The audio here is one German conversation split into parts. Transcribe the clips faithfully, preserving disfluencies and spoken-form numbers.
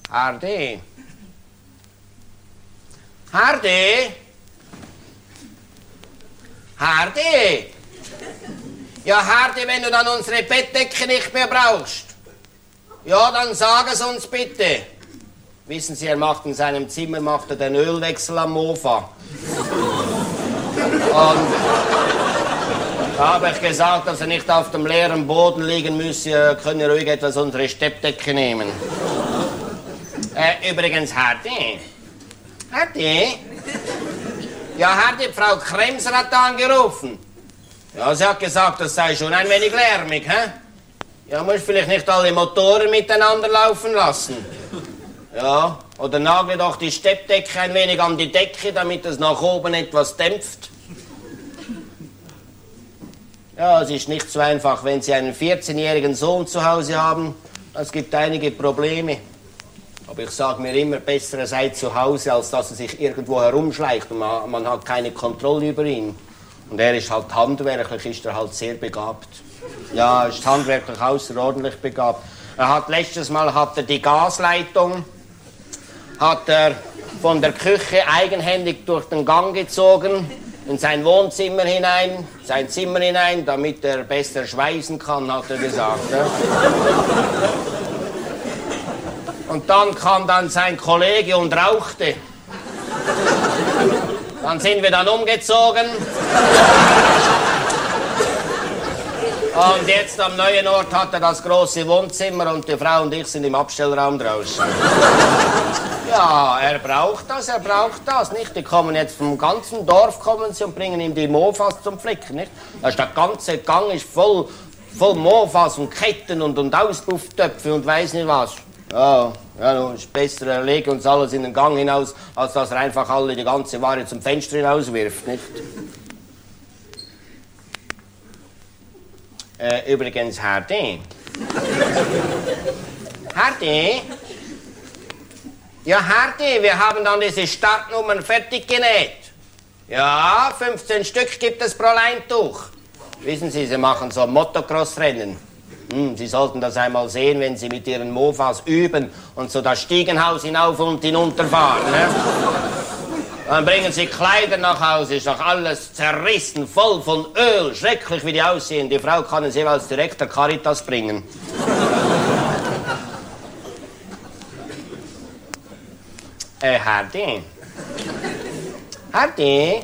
Hardy? Hardy? Hardy? Ja, Hardy, wenn du dann unsere Bettdecke nicht mehr brauchst, ja, dann sag es uns bitte. Wissen Sie, er macht in seinem Zimmer macht er den Ölwechsel am Mofa. Und da habe ich gesagt, dass er nicht auf dem leeren Boden liegen müsse, können wir ruhig etwas unsere Steppdecke nehmen. Äh, übrigens, Hardy. Hardy? Ja, Hardy, Frau Kremser hat angerufen. Ja, sie hat gesagt, das sei schon ein wenig lärmig, hä? Ja, muss vielleicht nicht alle Motoren miteinander laufen lassen. Ja, oder nagle doch die Steppdecke ein wenig an die Decke, damit es nach oben etwas dämpft. Ja, es ist nicht so einfach, wenn Sie einen vierzehnjährigen Sohn zu Hause haben. Es gibt einige Probleme. Aber ich sage mir immer, besser er sei zu Hause, als dass er sich irgendwo herumschleicht und man, man hat keine Kontrolle über ihn. Und er ist halt handwerklich, ist er halt sehr begabt. Ja, er ist handwerklich außerordentlich begabt. Er hat letztes Mal hat er die Gasleitung hat er von der Küche eigenhändig durch den Gang gezogen, in sein Wohnzimmer hinein, sein Zimmer hinein, damit er besser schweißen kann, hat er gesagt. Ja. Und dann kam dann sein Kollege und rauchte. Dann sind wir dann umgezogen. Und jetzt am neuen Ort hat er das große Wohnzimmer und die Frau und ich sind im Abstellraum draußen. Ja, er braucht das, er braucht das, nicht? Die kommen jetzt vom ganzen Dorf kommen sie und bringen ihm die Mofas zum Flicken, nicht? Das ist der ganze Gang ist voll, voll Mofas und Ketten und, und Auspufftöpfe und weiß nicht was. Ja, ja, nun ist besser, er legt uns alles in den Gang hinaus, als dass er einfach alle die ganze Ware zum Fenster hinauswirft, nicht? Äh, übrigens, Hardy. Hardy? Ja, Hardy, wir haben dann diese Startnummern fertig genäht. Ja, fünfzehn Stück gibt es pro Leintuch. Wissen Sie, Sie machen so Motocross-Rennen. Hm, Sie sollten das einmal sehen, wenn Sie mit Ihren Mofas üben und so das Stiegenhaus hinauf und hinunter fahren. Ne? Dann bringen Sie Kleider nach Hause, ist doch alles zerrissen, voll von Öl, schrecklich wie die aussehen. Die Frau kann es jeweils direkt der Caritas bringen. äh, Hardy? Hardy?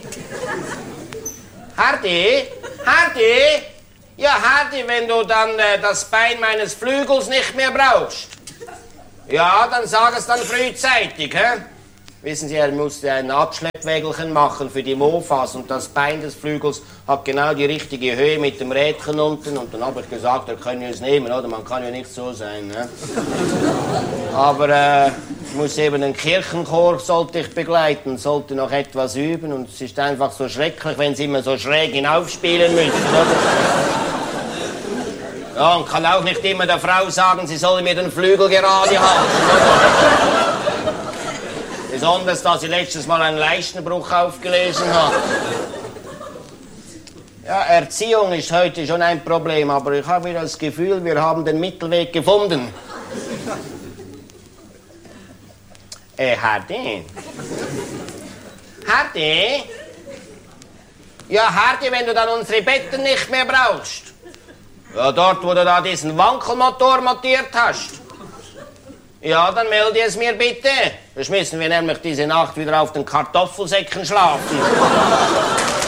Hardy? Hardy? Ja, Hardy, wenn du dann äh, das Bein meines Flügels nicht mehr brauchst, ja, dann sag es dann frühzeitig, hä? Wissen Sie, er musste ein Abschleppwägelchen machen für die Mofas und das Bein des Flügels hat genau die richtige Höhe mit dem Rädchen unten und dann habe ich gesagt, er kann ja es nehmen, oder? Man kann ja nicht so sein, ne? Aber äh, ich muss eben den Kirchenchor sollte ich begleiten, sollte noch etwas üben und es ist einfach so schrecklich, wenn Sie immer so schräg hinaufspielen müssen, oder? Ja, und kann auch nicht immer der Frau sagen, sie soll mir den Flügel gerade halten, oder? Besonders, da sie letztes Mal einen Leichenbruch aufgelesen hat. Ja, Erziehung ist heute schon ein Problem, aber ich habe das Gefühl, wir haben den Mittelweg gefunden. Äh, Hardy? Hardy? Ja, Hardy, wenn du dann unsere Betten nicht mehr brauchst. Ja, dort, wo du da diesen Wankelmotor montiert hast. Ja, dann melde es mir bitte. Sonst müssen wir nämlich diese Nacht wieder auf den Kartoffelsäcken schlafen.